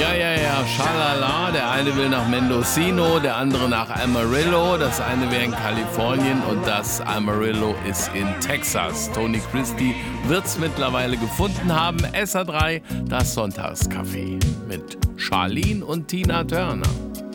Ja, schalala. Der eine will nach Mendocino, der andere nach Amarillo. Das eine wäre in Kalifornien und das Amarillo ist in Texas. Tony Christie wird's mittlerweile gefunden haben. SA3, das Sonntagscafé mit Charlene und Tina Turner.